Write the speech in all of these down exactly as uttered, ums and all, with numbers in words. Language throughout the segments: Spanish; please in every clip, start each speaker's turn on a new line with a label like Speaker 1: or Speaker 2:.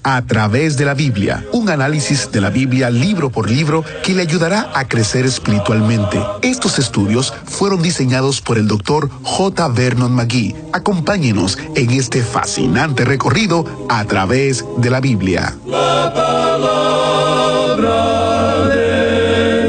Speaker 1: A través de la Biblia, un análisis de la Biblia libro por libro que le ayudará a crecer espiritualmente. Estos estudios fueron diseñados por el doctor J. Vernon McGee. Acompáñenos en este fascinante recorrido a través de la Biblia.
Speaker 2: La palabra de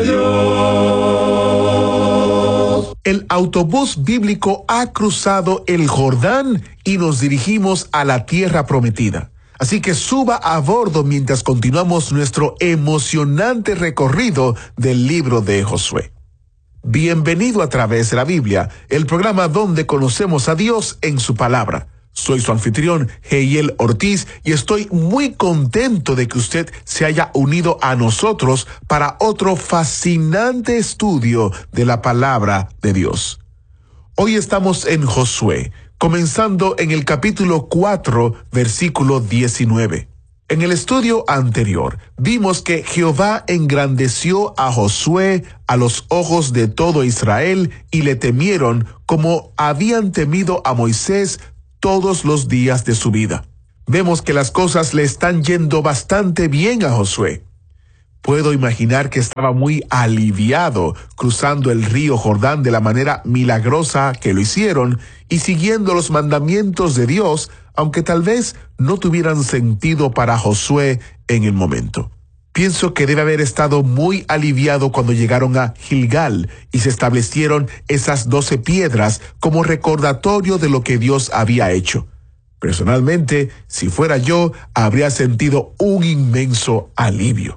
Speaker 2: Dios.
Speaker 1: El autobús bíblico ha cruzado el Jordán y nos dirigimos a la tierra prometida. Así que suba a bordo mientras continuamos nuestro emocionante recorrido del libro de Josué. Bienvenido a Través de la Biblia, el programa donde conocemos a Dios en su palabra. Soy su anfitrión, Heiel Ortiz, y estoy muy contento de que usted se haya unido a nosotros para otro fascinante estudio de la palabra de Dios. Hoy estamos en Josué, comenzando en el capítulo cuatro, versículo diecinueve. En el estudio anterior, vimos que Jehová engrandeció a Josué a los ojos de todo Israel y le temieron como habían temido a Moisés todos los días de su vida. Vemos que las cosas le están yendo bastante bien a Josué. Puedo imaginar que estaba muy aliviado cruzando el río Jordán de la manera milagrosa que lo hicieron y siguiendo los mandamientos de Dios, aunque tal vez no tuvieran sentido para Josué en el momento. Pienso que debe haber estado muy aliviado cuando llegaron a Gilgal y se establecieron esas doce piedras como recordatorio de lo que Dios había hecho. Personalmente, si fuera yo, habría sentido un inmenso alivio.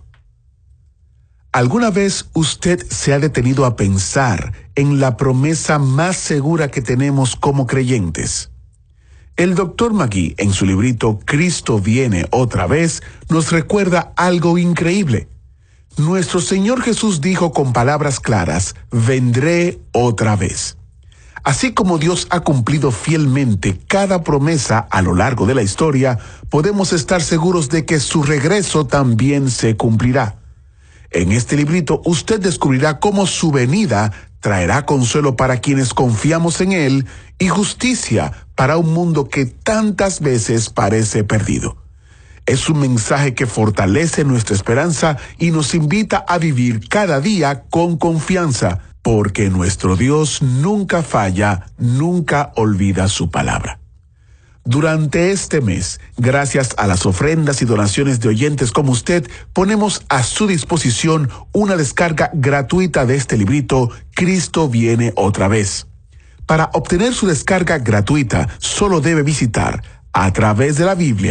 Speaker 1: ¿Alguna vez usted se ha detenido a pensar en la promesa más segura que tenemos como creyentes? El doctor McGee, en su librito Cristo viene otra vez, nos recuerda algo increíble. Nuestro Señor Jesús dijo con palabras claras, vendré otra vez. Así como Dios ha cumplido fielmente cada promesa a lo largo de la historia, podemos estar seguros de que su regreso también se cumplirá. En este librito usted descubrirá cómo su venida traerá consuelo para quienes confiamos en Él y justicia para un mundo que tantas veces parece perdido. Es un mensaje que fortalece nuestra esperanza y nos invita a vivir cada día con confianza, porque nuestro Dios nunca falla, nunca olvida su palabra. Durante este mes, gracias a las ofrendas y donaciones de oyentes como usted, ponemos a su disposición una descarga gratuita de este librito, Cristo viene otra vez. Para obtener su descarga gratuita, solo debe visitar a través de la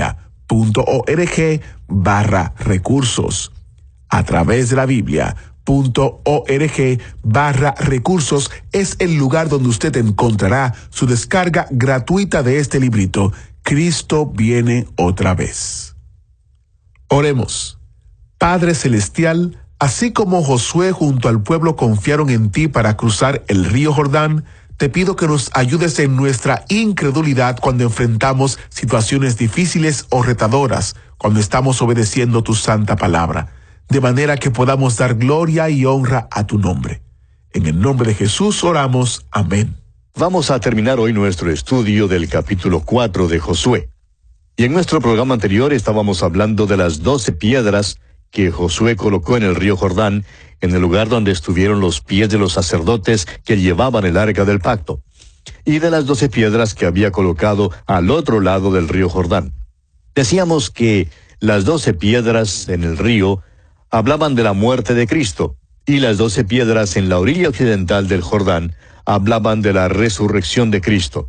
Speaker 1: Biblia.org barra recursos. A través de la Biblia. .org barra recursos es el lugar donde usted encontrará su descarga gratuita de este librito, Cristo viene otra vez. Oremos. Padre Celestial, así como Josué junto al pueblo confiaron en ti para cruzar el río Jordán, te pido que nos ayudes en nuestra incredulidad cuando enfrentamos situaciones difíciles o retadoras, cuando estamos obedeciendo tu santa palabra, de manera que podamos dar gloria y honra a tu nombre. En el nombre de Jesús oramos. Amén.
Speaker 3: Vamos a terminar hoy nuestro estudio del capítulo cuatro de Josué. Y en nuestro programa anterior estábamos hablando de las doce piedras que Josué colocó en el río Jordán, en el lugar donde estuvieron los pies de los sacerdotes que llevaban el arca del pacto, y de las doce piedras que había colocado al otro lado del río Jordán. Decíamos que las doce piedras en el río hablaban de la muerte de Cristo, y las doce piedras en la orilla occidental del Jordán hablaban de la resurrección de Cristo.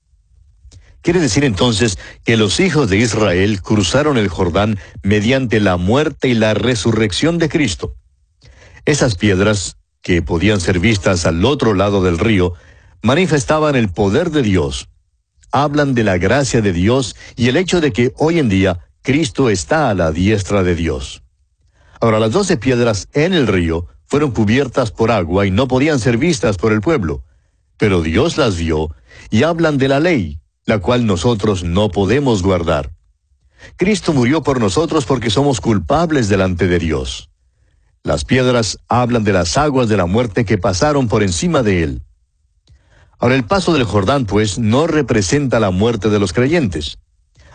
Speaker 3: Quiere decir entonces que los hijos de Israel cruzaron el Jordán mediante la muerte y la resurrección de Cristo. Esas piedras, que podían ser vistas al otro lado del río, manifestaban el poder de Dios. Hablan de la gracia de Dios y el hecho de que hoy en día Cristo está a la diestra de Dios. Ahora, las doce piedras en el río fueron cubiertas por agua y no podían ser vistas por el pueblo, pero Dios las vio y hablan de la ley, la cual nosotros no podemos guardar. Cristo murió por nosotros porque somos culpables delante de Dios. Las piedras hablan de las aguas de la muerte que pasaron por encima de él. Ahora, el paso del Jordán, pues, no representa la muerte de los creyentes.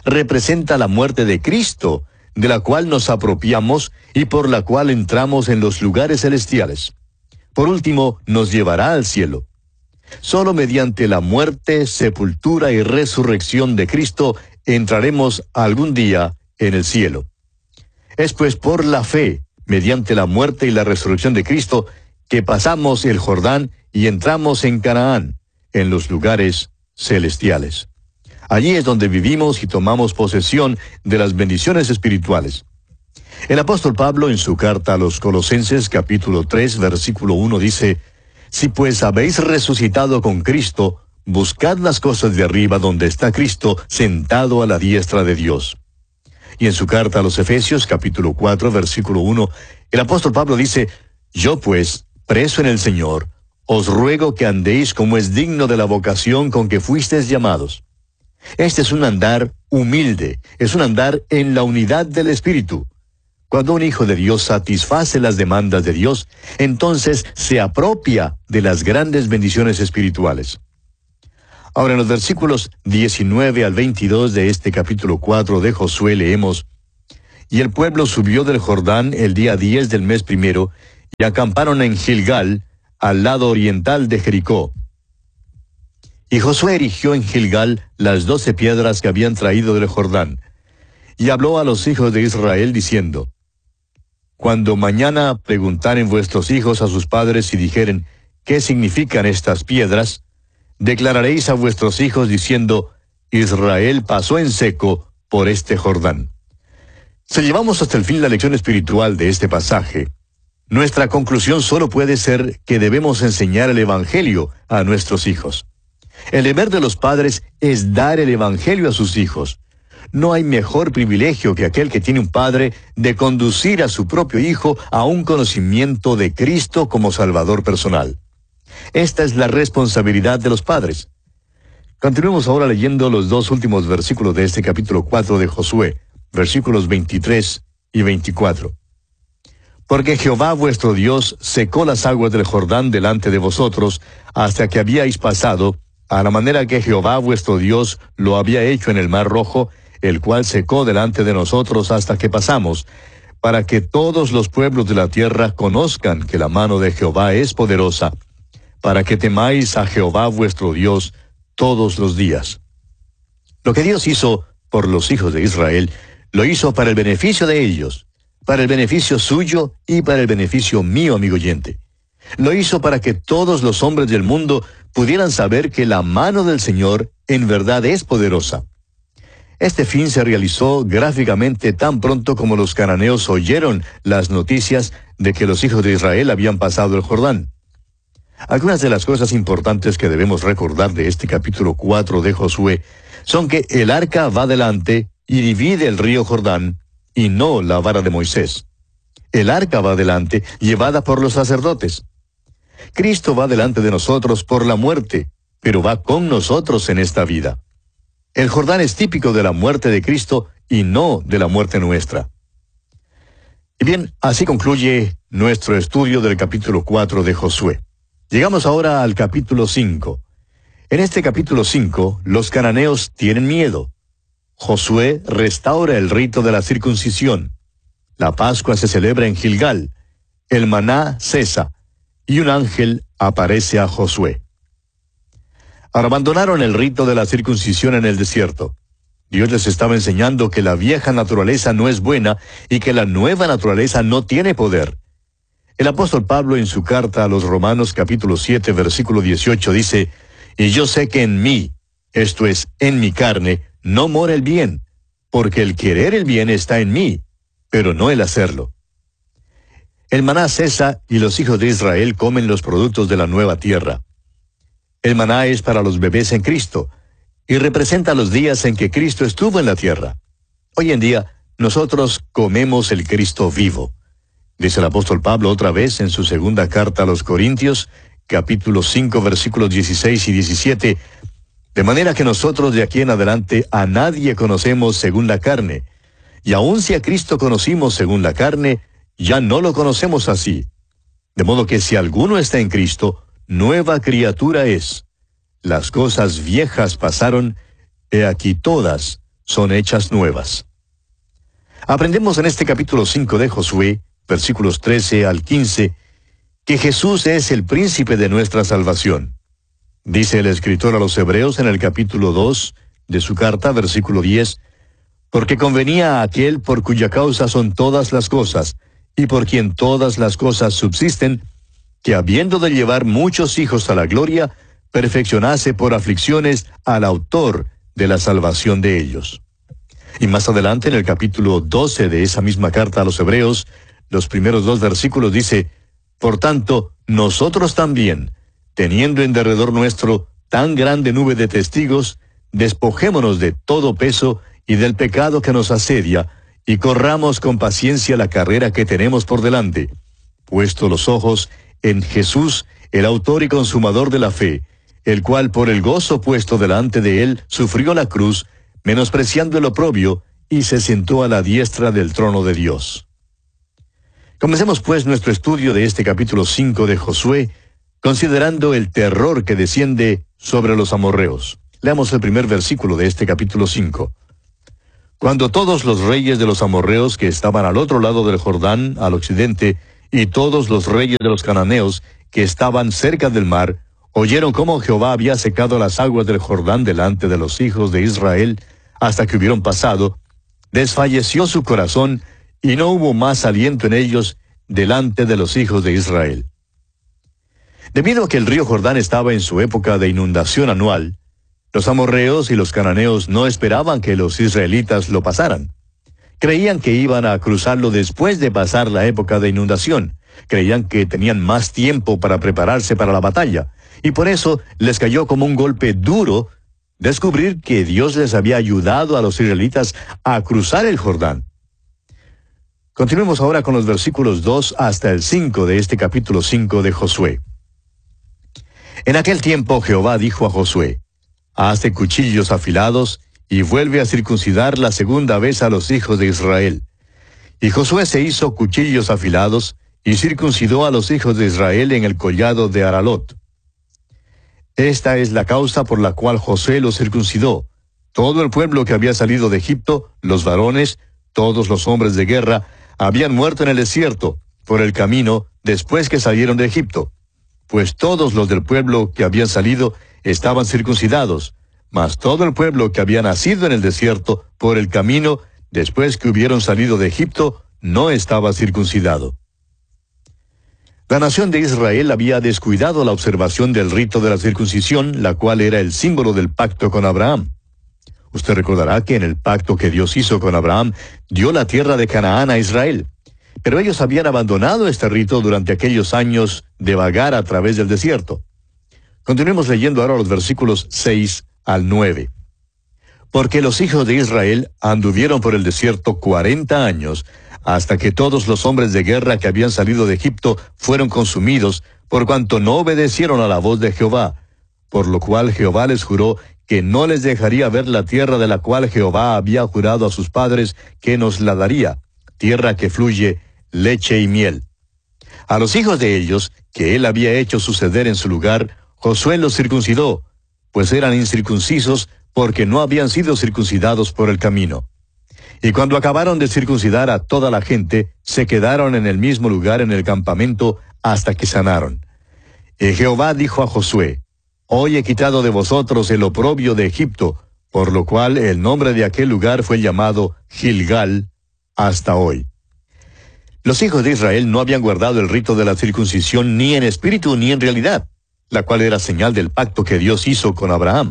Speaker 3: representa la muerte de Cristo, de la cual nos apropiamos y por la cual entramos en los lugares celestiales. Por último, nos llevará al cielo. Solo mediante la muerte, sepultura y resurrección de Cristo entraremos algún día en el cielo. Es pues por la fe, mediante la muerte y la resurrección de Cristo, que pasamos el Jordán y entramos en Canaán, en los lugares celestiales. Allí es donde vivimos y tomamos posesión de las bendiciones espirituales. El apóstol Pablo, en su carta a los Colosenses, capítulo tres, versículo uno, dice: Si pues habéis resucitado con Cristo, buscad las cosas de arriba donde está Cristo, sentado a la diestra de Dios. Y en su carta a los Efesios, capítulo cuatro, versículo uno, el apóstol Pablo dice: Yo pues, preso en el Señor, os ruego que andéis como es digno de la vocación con que fuisteis llamados. Este es un andar humilde, es un andar en la unidad del Espíritu. Cuando un hijo de Dios satisface las demandas de Dios, entonces se apropia de las grandes bendiciones espirituales. Ahora, en los versículos diecinueve al veintidós de este capítulo cuatro de Josué leemos: Y el pueblo subió del Jordán el día diez del mes primero, y acamparon en Gilgal, al lado oriental de Jericó. Y Josué erigió en Gilgal las doce piedras que habían traído del Jordán, y habló a los hijos de Israel diciendo: Cuando mañana preguntaren vuestros hijos a sus padres y dijeren: ¿qué significan estas piedras?, declararéis a vuestros hijos diciendo: Israel pasó en seco por este Jordán. Si llevamos hasta el fin la lección espiritual de este pasaje, nuestra conclusión solo puede ser que debemos enseñar el Evangelio a nuestros hijos. El deber de los padres es dar el Evangelio a sus hijos. No hay mejor privilegio que aquel que tiene un padre de conducir a su propio hijo a un conocimiento de Cristo como Salvador personal. Esta es la responsabilidad de los padres. Continuemos ahora leyendo los dos últimos versículos de este capítulo cuatro de Josué, versículos veintitrés y veinticuatro. Porque Jehová vuestro Dios secó las aguas del Jordán delante de vosotros, hasta que habíais pasado, a la manera que Jehová vuestro Dios lo había hecho en el mar Rojo, el cual secó delante de nosotros hasta que pasamos, para que todos los pueblos de la tierra conozcan que la mano de Jehová es poderosa, para que temáis a Jehová vuestro Dios todos los días. Lo que Dios hizo por los hijos de Israel, lo hizo para el beneficio de ellos, para el beneficio suyo y para el beneficio mío, amigo oyente. Lo hizo para que todos los hombres del mundo pudieran saber que la mano del Señor en verdad es poderosa. Este fin se realizó gráficamente tan pronto como los cananeos oyeron las noticias de que los hijos de Israel habían pasado el Jordán. Algunas de las cosas importantes que debemos recordar de este capítulo cuatro de Josué son que el arca va delante y divide el río Jordán, y no la vara de Moisés. El arca va delante, llevada por los sacerdotes. Cristo va delante de nosotros por la muerte, pero va con nosotros en esta vida. El Jordán es típico de la muerte de Cristo y no de la muerte nuestra. Y bien, así concluye nuestro estudio del capítulo cuatro de Josué. Llegamos ahora al capítulo cinco. En este capítulo cinco, los cananeos tienen miedo. Josué restaura el rito de la circuncisión. La Pascua se celebra en Gilgal. El maná cesa, y un ángel aparece a Josué. Ahora abandonaron el rito de la circuncisión en el desierto. Dios les estaba enseñando que la vieja naturaleza no es buena y que la nueva naturaleza no tiene poder. El apóstol Pablo en su carta a los Romanos capítulo siete versículo dieciocho dice: Y yo sé que en mí, esto es, en mi carne, no mora el bien, porque el querer el bien está en mí, pero no el hacerlo. El maná cesa y los hijos de Israel comen los productos de la nueva tierra. El maná es para los bebés en Cristo, y representa los días en que Cristo estuvo en la tierra. Hoy en día, nosotros comemos el Cristo vivo. Dice el apóstol Pablo otra vez en su segunda carta a los Corintios, capítulo cinco, versículos dieciséis y diecisiete, de manera que nosotros de aquí en adelante a nadie conocemos según la carne, y aun si a Cristo conocimos según la carne, ya no lo conocemos así. De modo que si alguno está en Cristo, nueva criatura es. Las cosas viejas pasaron, he aquí todas son hechas nuevas. Aprendemos en este capítulo cinco de Josué, versículos trece al quince, que Jesús es el príncipe de nuestra salvación. Dice el escritor a los Hebreos en el capítulo dos de su carta, versículo diez, porque convenía a aquel por cuya causa son todas las cosas, y por quien todas las cosas subsisten, que habiendo de llevar muchos hijos a la gloria, perfeccionase por aflicciones al autor de la salvación de ellos. Y más adelante en el capítulo doce de esa misma carta a los Hebreos, los primeros dos versículos dice, por tanto, nosotros también, teniendo en derredor nuestro tan grande nube de testigos, despojémonos de todo peso y del pecado que nos asedia, y corramos con paciencia la carrera que tenemos por delante, puesto los ojos en Jesús, el autor y consumador de la fe, el cual por el gozo puesto delante de él sufrió la cruz, menospreciando el oprobio, y se sentó a la diestra del trono de Dios. Comencemos pues nuestro estudio de este capítulo cinco de Josué, considerando el terror que desciende sobre los amorreos. Leamos el primer versículo de este capítulo cinco. Cuando todos los reyes de los amorreos que estaban al otro lado del Jordán, al occidente, y todos los reyes de los cananeos que estaban cerca del mar, oyeron cómo Jehová había secado las aguas del Jordán delante de los hijos de Israel, hasta que hubieron pasado, desfalleció su corazón, y no hubo más aliento en ellos delante de los hijos de Israel. Debido a que el río Jordán estaba en su época de inundación anual, los amorreos y los cananeos no esperaban que los israelitas lo pasaran. Creían que iban a cruzarlo después de pasar la época de inundación. Creían que tenían más tiempo para prepararse para la batalla, y por eso les cayó como un golpe duro descubrir que Dios les había ayudado a los israelitas a cruzar el Jordán. Continuemos ahora con los versículos dos hasta el cinco de este capítulo cinco de Josué. En aquel tiempo Jehová dijo a Josué, hazte cuchillos afilados, y vuelve a circuncidar la segunda vez a los hijos de Israel. Y Josué se hizo cuchillos afilados, y circuncidó a los hijos de Israel en el collado de Aralot. Esta es la causa por la cual Josué los circuncidó. Todo el pueblo que había salido de Egipto, los varones, todos los hombres de guerra, habían muerto en el desierto, por el camino, después que salieron de Egipto. Pues todos los del pueblo que habían salido estaban circuncidados, mas todo el pueblo que había nacido en el desierto, por el camino, después que hubieron salido de Egipto, no estaba circuncidado. La nación de Israel había descuidado la observación del rito de la circuncisión, la cual era el símbolo del pacto con Abraham. Usted recordará que en el pacto que Dios hizo con Abraham, dio la tierra de Canaán a Israel. Pero ellos habían abandonado este rito durante aquellos años de vagar a través del desierto. Continuemos leyendo ahora los versículos seis al nueve. Porque los hijos de Israel anduvieron por el desierto cuarenta años, hasta que todos los hombres de guerra que habían salido de Egipto fueron consumidos, por cuanto no obedecieron a la voz de Jehová, por lo cual Jehová les juró que no les dejaría ver la tierra de la cual Jehová había jurado a sus padres que nos la daría, tierra que fluye leche y miel. A los hijos de ellos, que él había hecho suceder en su lugar, Josué los circuncidó, pues eran incircuncisos porque no habían sido circuncidados por el camino. Y cuando acabaron de circuncidar a toda la gente, se quedaron en el mismo lugar en el campamento hasta que sanaron. Y Jehová dijo a Josué, hoy he quitado de vosotros el oprobio de Egipto, por lo cual el nombre de aquel lugar fue llamado Gilgal hasta hoy. Los hijos de Israel no habían guardado el rito de la circuncisión ni en espíritu ni en realidad, la cual era señal del pacto que Dios hizo con Abraham.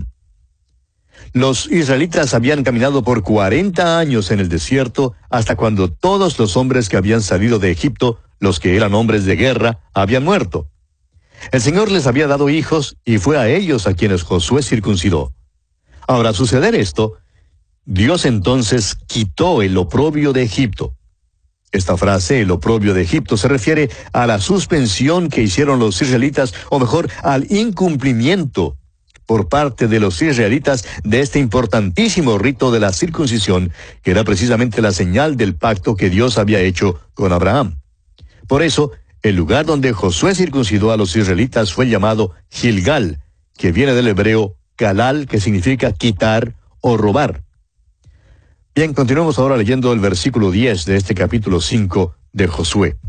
Speaker 3: Los israelitas habían caminado por cuarenta años en el desierto, hasta cuando todos los hombres que habían salido de Egipto, los que eran hombres de guerra, habían muerto. El Señor les había dado hijos, y fue a ellos a quienes Josué circuncidó. Ahora, al suceder esto, Dios entonces quitó el oprobio de Egipto. Esta frase, el oprobio de Egipto, se refiere a la suspensión que hicieron los israelitas, o mejor, al incumplimiento por parte de los israelitas de este importantísimo rito de la circuncisión, que era precisamente la señal del pacto que Dios había hecho con Abraham. Por eso, el lugar donde Josué circuncidó a los israelitas fue llamado Gilgal, que viene del hebreo kalal, que significa quitar o robar. Bien, continuamos ahora leyendo el versículo diez de este capítulo cinco de Josué.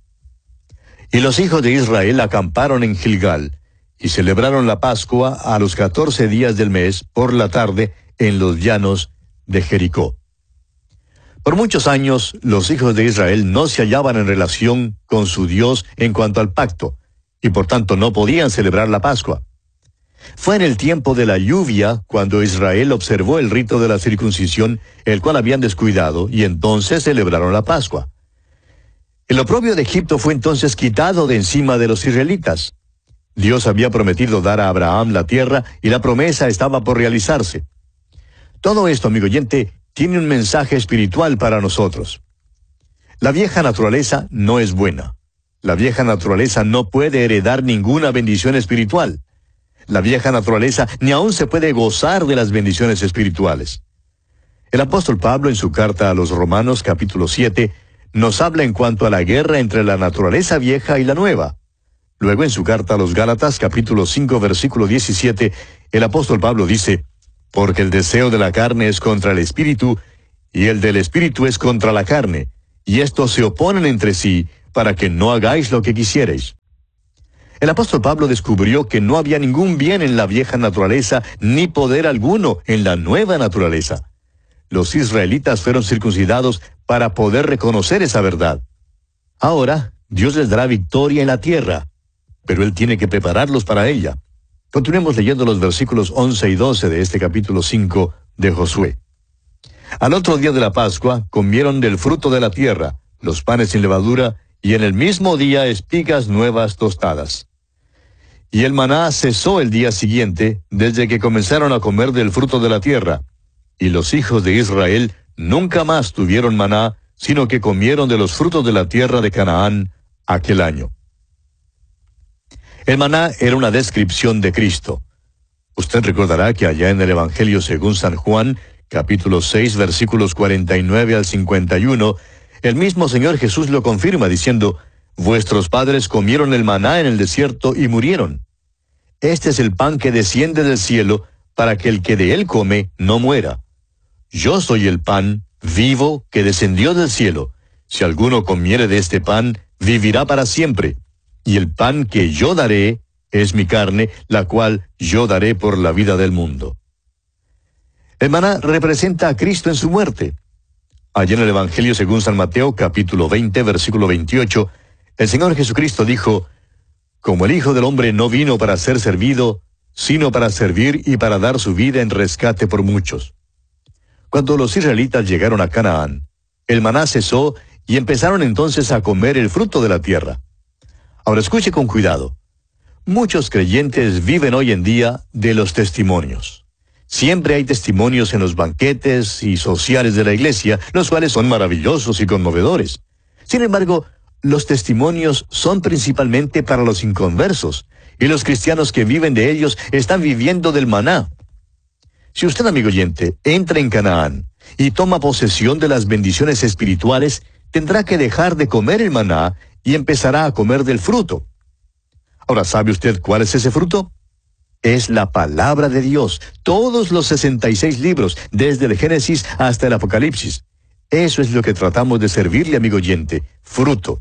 Speaker 3: Y los hijos de Israel acamparon en Gilgal, y celebraron la Pascua a los catorce días del mes, por la tarde, en los llanos de Jericó. Por muchos años, los hijos de Israel no se hallaban en relación con su Dios en cuanto al pacto, y por tanto no podían celebrar la Pascua. Fue en el tiempo de la lluvia cuando Israel observó el rito de la circuncisión, el cual habían descuidado, y entonces celebraron la Pascua. El oprobio de Egipto fue entonces quitado de encima de los israelitas. Dios había prometido dar a Abraham la tierra, y la promesa estaba por realizarse. Todo esto, amigo oyente, tiene un mensaje espiritual para nosotros. La vieja naturaleza no es buena. La vieja naturaleza no puede heredar ninguna bendición espiritual. La vieja naturaleza ni aún se puede gozar de las bendiciones espirituales. El apóstol Pablo, en su carta a los Romanos, capítulo siete, nos habla en cuanto a la guerra entre la naturaleza vieja y la nueva. Luego, en su carta a los Gálatas, capítulo cinco, versículo diecisiete, el apóstol Pablo dice: porque el deseo de la carne es contra el espíritu, y el del espíritu es contra la carne, y estos se oponen entre sí, para que no hagáis lo que quisierais. El apóstol Pablo descubrió que no había ningún bien en la vieja naturaleza, ni poder alguno en la nueva naturaleza. Los israelitas fueron circuncidados para poder reconocer esa verdad. Ahora, Dios les dará victoria en la tierra, pero Él tiene que prepararlos para ella. Continuemos leyendo los versículos once y doce de este capítulo cinco de Josué. Al otro día de la Pascua, comieron del fruto de la tierra, los panes sin levadura, y en el mismo día espigas nuevas tostadas. Y el maná cesó el día siguiente, desde que comenzaron a comer del fruto de la tierra. Y los hijos de Israel nunca más tuvieron maná, sino que comieron de los frutos de la tierra de Canaán aquel año. El maná era una descripción de Cristo. Usted recordará que allá en el Evangelio según San Juan, capítulo seis, versículos cuarenta y nueve al cincuenta y uno, el mismo Señor Jesús lo confirma diciendo: vuestros padres comieron el maná en el desierto y murieron. Este es el pan que desciende del cielo, para que el que de él come no muera. Yo soy el pan vivo que descendió del cielo. Si alguno comiere de este pan, vivirá para siempre. Y el pan que yo daré es mi carne, la cual yo daré por la vida del mundo. El maná representa a Cristo en su muerte. Allá en el Evangelio según San Mateo, capítulo veinte, versículo veintiocho, el Señor Jesucristo dijo: como el Hijo del Hombre no vino para ser servido, sino para servir y para dar su vida en rescate por muchos. Cuando los israelitas llegaron a Canaán, el maná cesó y empezaron entonces a comer el fruto de la tierra. Ahora escuche con cuidado. Muchos creyentes viven hoy en día de los testimonios. Siempre hay testimonios en los banquetes y sociales de la iglesia, los cuales son maravillosos y conmovedores. Sin embargo, los testimonios son principalmente para los inconversos, y los cristianos que viven de ellos están viviendo del maná. Si usted, amigo oyente, entra en Canaán y toma posesión de las bendiciones espirituales, tendrá que dejar de comer el maná y empezará a comer del fruto. Ahora, ¿sabe usted cuál es ese fruto? Es la palabra de Dios, todos los sesenta y seis libros, desde el Génesis hasta el Apocalipsis. Eso es lo que tratamos de servirle, amigo oyente, fruto.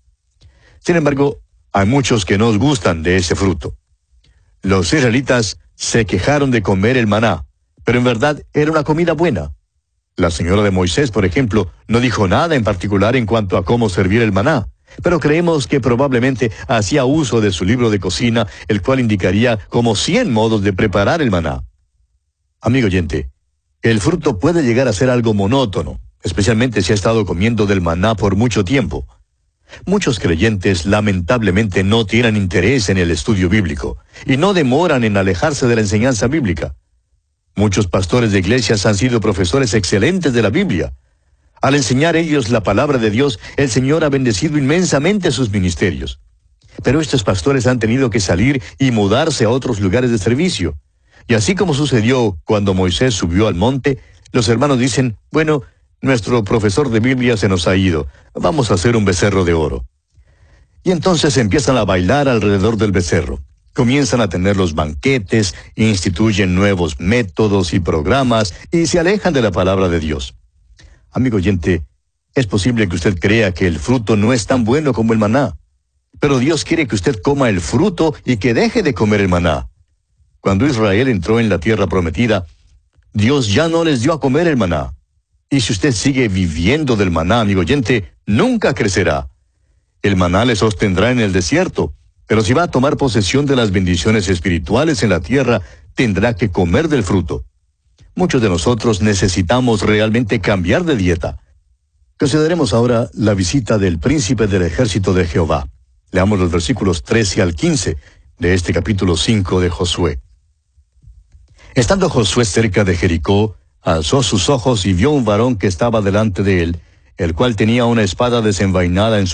Speaker 3: Sin embargo, hay muchos que no os gustan de ese fruto. Los israelitas se quejaron de comer el maná, pero en verdad era una comida buena. La señora de Moisés, por ejemplo, no dijo nada en particular en cuanto a cómo servir el maná, pero creemos que probablemente hacía uso de su libro de cocina, el cual indicaría como cien modos de preparar el maná. Amigo oyente, el fruto puede llegar a ser algo monótono, especialmente si ha estado comiendo del maná por mucho tiempo. Muchos creyentes lamentablemente no tienen interés en el estudio bíblico y no demoran en alejarse de la enseñanza bíblica. Muchos pastores de iglesias han sido profesores excelentes de la Biblia. Al enseñar ellos la palabra de Dios, el Señor ha bendecido inmensamente sus ministerios. Pero estos pastores han tenido que salir y mudarse a otros lugares de servicio. Y así como sucedió cuando Moisés subió al monte, los hermanos dicen: bueno, nuestro profesor de Biblia se nos ha ido, vamos a hacer un becerro de oro. Y entonces empiezan a bailar alrededor del becerro. Comienzan a tener los banquetes, instituyen nuevos métodos y programas y se alejan de la palabra de Dios. Amigo oyente, es posible que usted crea que el fruto no es tan bueno como el maná, pero Dios quiere que usted coma el fruto y que deje de comer el maná. Cuando Israel entró en la tierra prometida, Dios ya no les dio a comer el maná. Y si usted sigue viviendo del maná, amigo oyente, nunca crecerá. El maná le sostendrá en el desierto, pero si va a tomar posesión de las bendiciones espirituales en la tierra, tendrá que comer del fruto. Muchos de nosotros necesitamos realmente cambiar de dieta. Consideremos ahora la visita del príncipe del ejército de Jehová. Leamos los versículos trece al quince de este capítulo cinco de Josué. Estando Josué cerca de Jericó, alzó sus ojos y vio un varón que estaba delante de él, el cual tenía una espada desenvainada en su